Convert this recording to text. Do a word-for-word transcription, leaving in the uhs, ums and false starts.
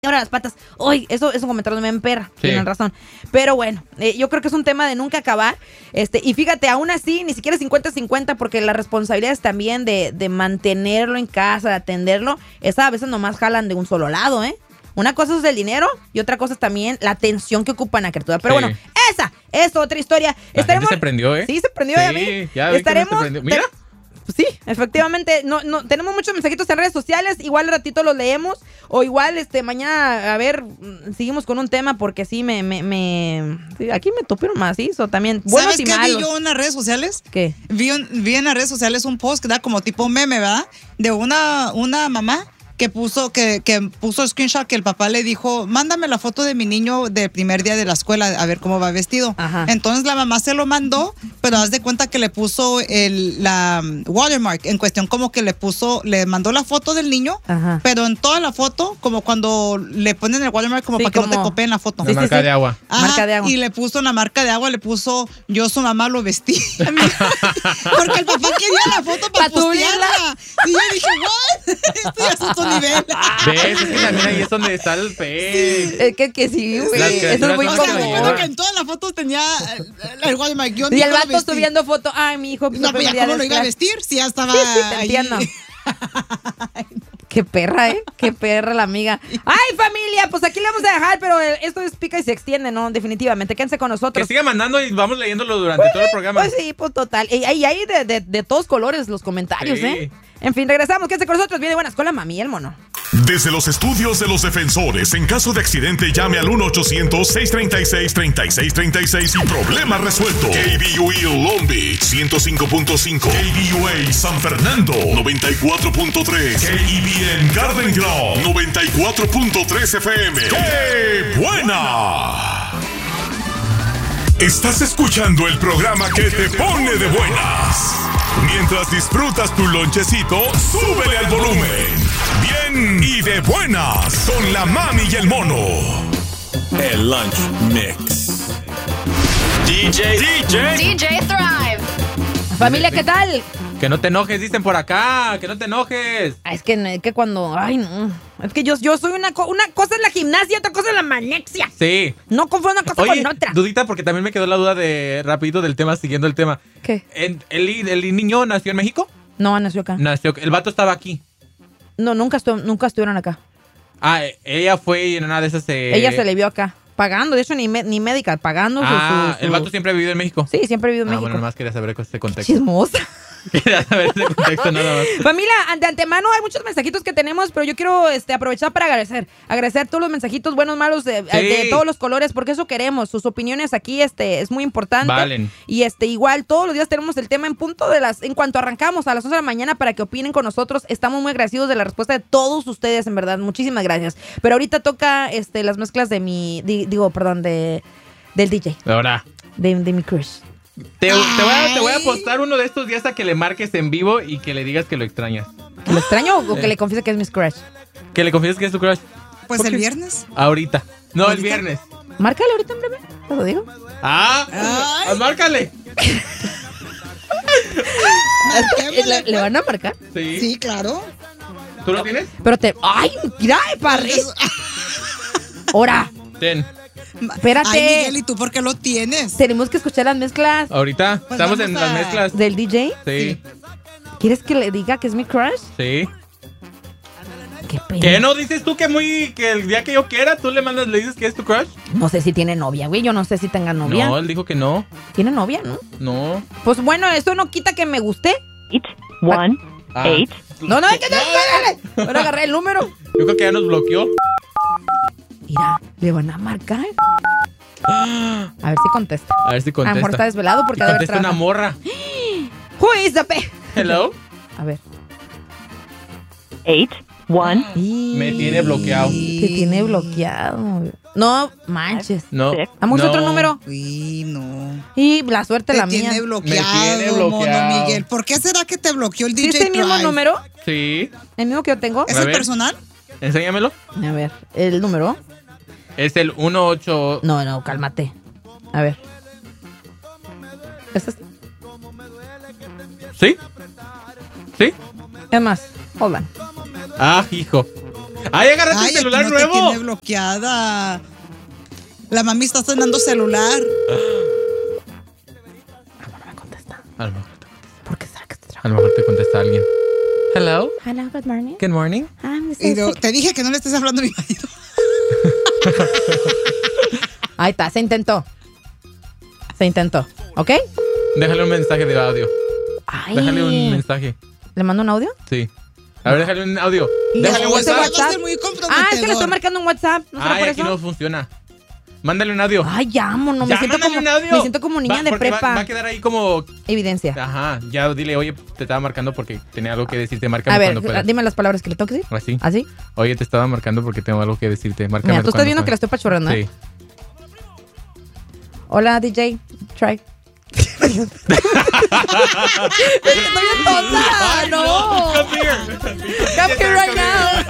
ahora las patas. Uy, eso, eso comentaron me emperra. Sí. Tienen razón. Pero bueno, eh, yo creo que es un tema de nunca acabar. Este, y fíjate, aún así, ni siquiera cincuenta cincuenta, porque las responsabilidades también de, de mantenerlo en casa, de atenderlo, esas a veces nomás jalan de un solo lado, ¿eh? Una cosa es el dinero y otra cosa es también la atención que ocupan la criatura. Pero sí. Bueno, esa es otra historia. La Estaremos... gente se prendió, ¿eh? Sí, se prendió sí, a mí. Ya Estaremos... Se prendió. Mira. Sí, efectivamente, no, no, tenemos muchos mensajitos en redes sociales, igual al ratito los leemos, o igual este mañana, a ver, seguimos con un tema, porque sí, me, me, me sí, aquí me topieron macizo también, buenos y malos. ¿Sabes qué vi yo en las redes sociales? ¿Qué? Vi, un, vi en las redes sociales un post que da como tipo meme, ¿verdad? De una, una mamá que puso que, que puso screenshot que el papá le dijo, mándame la foto de mi niño del primer día de la escuela, a ver cómo va vestido. Ajá. Entonces la mamá se lo mandó, pero haz de cuenta que le puso el la watermark en cuestión, como que le puso, le mandó la foto del niño, ajá, pero en toda la foto, como cuando le ponen el watermark como sí, para como que no te copeen la foto. La sí, marca sí, de agua. Ajá, marca de agua. Y le puso una marca de agua, le puso, yo su mamá lo vestí. Porque el papá quería la foto para postearla. Y yo dije, what? Esto ya es otro nivel. ¿Ves? Es que también ahí es donde está el pez. Sí. Es que, que sí, güey. Eso es muy o común. Sea, que en todas las fotos tenía el watermark. Yo y el vato subiendo foto. Ay, mi hijo. No, pero ya cómo lo iba a vestir si ya estaba sí, sí, te entiendo. Qué perra, ¿eh? Qué perra la amiga. ¡Ay, familia! Pues aquí le vamos a dejar, pero esto es pica y se extiende, ¿no? Definitivamente. Quédense con nosotros. Que siga mandando y vamos leyéndolo durante pues, todo el programa. Pues sí, pues total. Y hay, hay de, de, de todos colores los comentarios, sí. ¿eh? En fin, regresamos. Quédense con nosotros. Viene buena escuela, mami y el mono. Desde los estudios de los defensores, en caso de accidente, llame al uno ochocientos, seiscientos treinta y seis, treinta y seis treinta y seis y problema resuelto. K B U E Long Beach, ciento cinco punto cinco. K B U A San Fernando, noventa y cuatro punto tres. K E B N Garden Grove, noventa y cuatro punto tres F M. ¡Qué buena! Estás escuchando el programa que te pone de buenas. Mientras disfrutas tu lonchecito, súbele al volumen. Bien y de buenas con la mami y el mono. El Lunch Mix. D J, D J, D J Thrive. Familia, ¿qué tal? Que no te enojes, dicen por acá, que no te enojes. Ah, es que, es que cuando, ay no, es que yo, yo soy una, una cosa en la gimnasia, otra cosa en la manexia. Sí. No confundo una cosa Oye, con otra. Dudita, porque también me quedó la duda de rapidito del tema, siguiendo el tema. ¿Qué? ¿El, el, el niño nació en México? No, nació acá. Nació, el vato estaba aquí. No, nunca, estu- nunca estuvieron acá. Ah, ella fue y en una de esas se... Ella se le vio acá. Pagando, de hecho, ni, me, ni medical, pagando. Ah, su, su, el vato siempre ha vivido en México. Sí, siempre ha vivido en ah, México. Bueno, nomás quería saber este contexto. Chismosa. Quería saber ese contexto nada más. Familia, de antemano hay muchos mensajitos que tenemos, pero yo quiero este, aprovechar para agradecer. Agradecer todos los mensajitos buenos, malos, de, sí. de todos los colores, porque eso queremos. Sus opiniones aquí este, es muy importante. Valen. Y este, igual, todos los días tenemos el tema en punto de las... En cuanto arrancamos a las once de la mañana para que opinen con nosotros. Estamos muy agradecidos de la respuesta de todos ustedes, en verdad. Muchísimas gracias. Pero ahorita toca este, las mezclas de mi... Di, digo, perdón, de del D J. Ahora. De, de mi crush. Te, te, voy a, te voy a apostar uno de estos días a que le marques en vivo y que le digas que lo extrañas. ¿Que lo extraño o que le confiese que es mi crush? Que le confieses que es tu crush. Pues el viernes. Ahorita. No, ¿Ahorita? El viernes. Márcale ahorita en breve. ¿Te lo digo? Ah, Ay. márcale. ¿Le, ¿Le van a marcar? Sí. Sí, claro. ¿Tú lo tienes? Pero te... ¡Ay! ¡Mira, parre! ¡Hora! Ten. Espérate. Ay, Miguel, ¿y tú por qué lo tienes? Tenemos que escuchar las mezclas. Ahorita. Pues estamos en a... las mezclas. ¿Del D J? Sí. ¿Quieres que le diga que es mi crush? Sí. ¿Qué pena? ¿Qué no dices tú que muy que el día que yo quiera tú le mandas, le dices que es tu crush? No sé si tiene novia, güey. Yo no sé si tenga novia. No, él dijo que no. ¿Tiene novia, no? No. Pues bueno, eso no quita que me guste. Eight, one, Ah. eight. No, no, hay que espérale. Ahora agarré el número. Yo creo que ya nos bloqueó. Mira, le van a marcar. A ver si contesta. A ver si A lo contesta. mejor está desvelado porque Y debe haber contesta una morra. Who is the pe- Hello. A ver. Eight, one. Me tiene bloqueado. Te tiene bloqueado. No manches. No. ¿Damos no. otro número? Uy, no. Y la suerte Te la mía. tiene bloqueado, Me tiene bloqueado. mono Miguel. ¿Por qué será que te bloqueó el D J ¿Sí es el mismo Thrive? número? Sí. ¿El mismo que yo tengo? ¿Es A el ver. personal? Enséñamelo. A ver, ¿el número? Es el uno ocho. No, no, cálmate. A ver. ¿Este es? ¿Sí? ¿Sí? Es más, hold on. Ah, hijo. ¡Ay, agarraste Ay, el celular no nuevo! Te tiene bloqueada. La mami está estrenando celular. A lo mejor te ¿Por qué será que te A lo mejor te contesta alguien. Hello. Hello, good morning. Good morning. I'm Y yo, te dije que no le estés hablando a mi marido. Ahí está, se intentó. Se intentó, ¿ok? Déjale un mensaje de audio. Ay. Déjale un mensaje. ¿Le mando un audio? Sí. A ver, déjale un audio. No, Déjale un ese WhatsApp. va a ser muy Ah, es que le comprometedor. estoy marcando un WhatsApp. ¿No será Ay, por aquí eso? no funciona. Mándale un audio. Ay, ya, mono. Me Ya, siento, mándale como, un audio. me siento como niña Va- de porque va- prepa. Va, a quedar ahí como... Evidencia. Ajá, ya dile, oye, te estaba marcando porque tenía algo que decirte. Márcame A ver, cuando puedas. dime las palabras que le tengo que decir. Así. ¿Así? Oye, te estaba marcando porque tengo algo que decirte. Márcame Mira, tú estás cuando viendo que la puedas. estoy pachorrando, ¿eh? Sí. Hola, D J. Try. Es que estoy bien tonta. Ay, No. Come here. Come here right now.